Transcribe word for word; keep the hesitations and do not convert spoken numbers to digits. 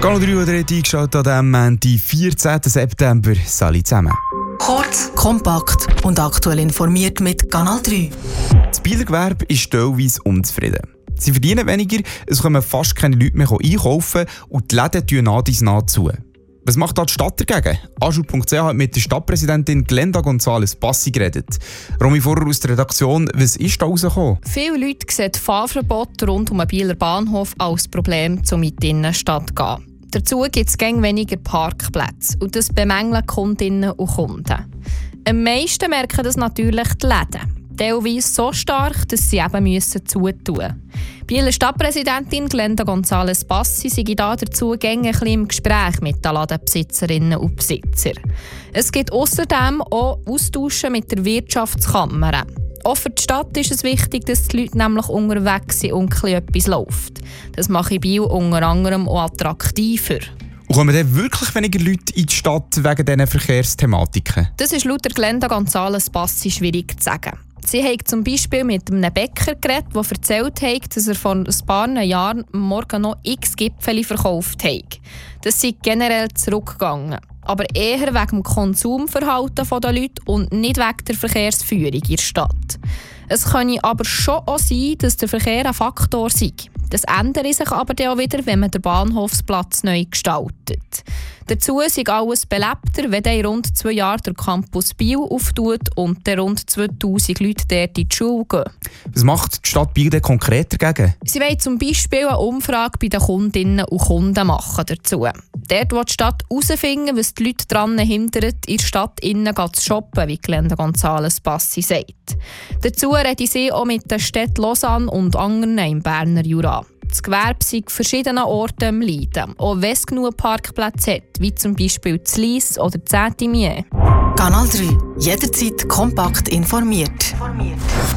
Kanal drei oder eingeschaltet an diesem Montag, vierzehnten September. Salut zusammen. Kurz, kompakt und aktuell informiert mit Kanal drei. Das Bieler Gewerbe ist teilweise unzufrieden. Sie verdienen weniger, es kommen fast keine Leute mehr einkaufen und die Läden tun nach dies nach zu. Was macht da die Stadt dagegen? Aschur punkt c h hat mit der Stadtpräsidentin Glenda González Bassi geredet. Romy Vorher aus der Redaktion, was ist da rausgekommen? Viele Leute sehen das Fahrverbot rund um den Bieler Bahnhof als Problem, um in die Innenstadt zu gehen. Dazu gibt es gäng weniger Parkplätze und das bemängeln Kundinnen und Kunden. Am meisten merken das natürlich die Läden. Teilweise so stark, dass sie eben müssen zutun müssen. Bieler Stadtpräsidentin Glenda González Bassi sei da dazu gäng ein bisschen im Gespräch mit den Ladenbesitzerinnen und Besitzern. Es gibt außerdem auch Austauschen mit der Wirtschaftskammer. Auch für die Stadt ist es wichtig, dass die Leute nämlich unterwegs sind und etwas läuft. Das mache Biel unter anderem auch attraktiver. Und kommen dann wirklich weniger Leute in die Stadt wegen diesen Verkehrsthematiken? Das ist laut der Glenda González Bassi schwierig zu sagen. Sie hat zum Beispiel mit einem Bäcker geredet, der erzählt hat, dass er vor ein paar Jahren am Morgen noch x Gipfeli verkauft hat. Das sei generell zurückgegangen. Aber eher wegen dem Konsumverhalten der Leute und nicht wegen der Verkehrsführung in der Stadt. Es könne aber schon auch sein, dass der Verkehr ein Faktor sei. Das ändert sich aber dann auch wieder, wenn man den Bahnhofsplatz neu gestaltet. Dazu sei alles belebter, wenn dann in rund zwei Jahren der Campus Biel auftut und dann rund zweitausend Leute dort in die Schule gehen. Was macht die Stadt Biel denn konkret dagegen? Sie wollen zum Beispiel eine Umfrage bei den Kundinnen und Kunden machen dazu. Dort will die Stadt herausfinden, was die Leute daran hindert, in der Stadt innen zu shoppen, wie Glenda González Bassi sagt. Dazu reden sie auch mit den Städten Lausanne und anderen im Berner Jura. Das Gewerbe sei verschiedenen Orten am Leiden, auch wenn es genug Parkplätze hat, wie zum Beispiel in Lyss oder Saint-Imier. Kanal drei. Jederzeit kompakt informiert.